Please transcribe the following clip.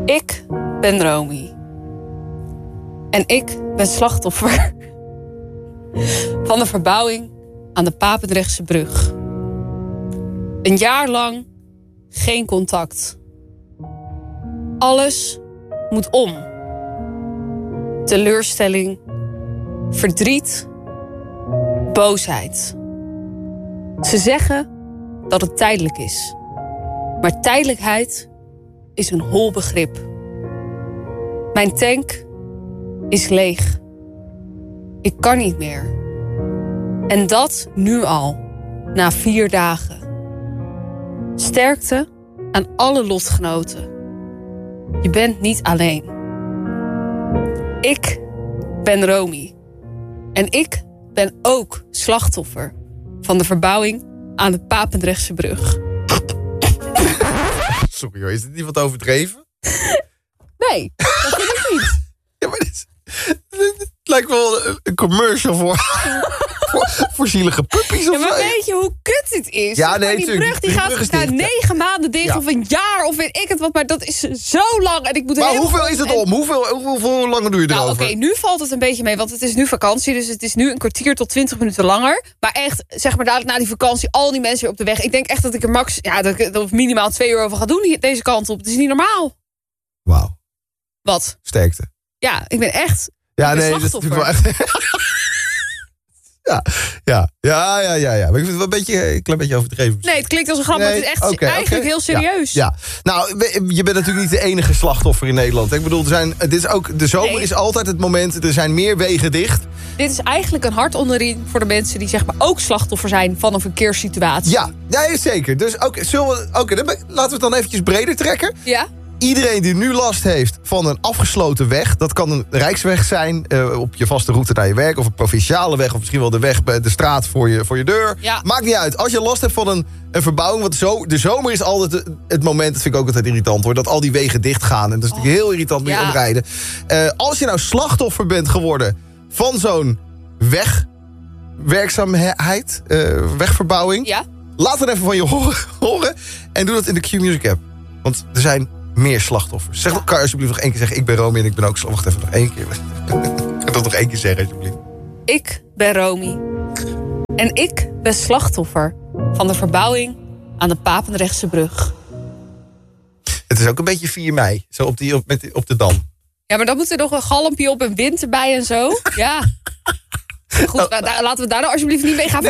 Ik ben Romy. En ik ben slachtoffer van de verbouwing aan de Papendrechtse brug. Een jaar lang geen contact. Alles moet om. Teleurstelling, verdriet, boosheid. Ze zeggen dat het tijdelijk is. Maar tijdelijkheid is een hol begrip. Mijn tank is leeg. Ik kan niet meer. En dat nu al, na 4 dagen. Sterkte aan alle lotgenoten. Je bent niet alleen. Ik ben Romy. En ik ben ook slachtoffer van de verbouwing aan de Papendrechtse brug. Sorry hoor, is dit niet wat overdreven? Nee, dat vind ik niet. Ja, maar dit lijkt wel een commercial voor zielige puppies of Ja, maar zo. weet je hoe kut dit is? Ja, nee, die tuurlijk. brug die Die gaat brug is na dicht, 9 maanden dicht, ja. of een jaar, of weet ik het wat. Maar dat is zo lang. En ik moet Maar heel hoeveel is het om? Hoeveel langer doe je Nou, erover? oké, nu valt het een beetje mee, want het is nu vakantie. Dus het is nu een kwartier tot 20 minuten langer. Maar echt, zeg maar dadelijk na die vakantie, al die mensen weer op de weg. Ik denk echt dat ik er dat ik minimaal 2 uur over ga doen deze kant op. Het is niet normaal. Wauw, Wat? sterkte. Ja, ik ben echt... Ja, ik ben nee, dat is slachtoffer. natuurlijk wel echt... Ja. Maar ik vind het wel een klein beetje overdreven. Nee, het klinkt als een grap, maar het is echt eigenlijk heel serieus. Ja. Nou, je bent natuurlijk niet de enige slachtoffer in Nederland. Ik bedoel, de zomer is altijd het moment. Er zijn meer wegen dicht. Dit is eigenlijk een hart onder de riem voor de mensen die zeg maar ook slachtoffer zijn van een verkeerssituatie. Ja, zeker. Dus laten we het dan eventjes breder trekken. Ja? Iedereen die nu last heeft van een afgesloten weg... dat kan een rijksweg zijn op je vaste route naar je werk... of een provinciale weg, of misschien wel de weg bij de straat voor je deur. Ja. Maakt niet uit. Als je last hebt van een verbouwing... want de zomer is altijd het moment, dat vind ik ook altijd irritant hoor... dat al die wegen dicht gaan. En dat is natuurlijk heel irritant met omrijden. Als je nou slachtoffer bent geworden van zo'n wegwerkzaamheid... wegverbouwing... Ja? laat het even van je horen en doe dat in de Q-Music app. Want er zijn meer slachtoffers. Kan je alsjeblieft nog 1 keer zeggen... ik ben Romy en ik ben ook slachtoffer. Wacht even, nog 1 keer. Kan ik dat nog 1 keer zeggen, alsjeblieft? Ik ben Romy. En ik ben slachtoffer van de verbouwing aan de Papendrechtse brug. Het is ook een beetje 4 mei. Zo op de Dam. Ja, maar dan moet er nog een galmpje op en wind erbij en zo. Ja. Goed, laten we daar nou alsjeblieft niet mee gaan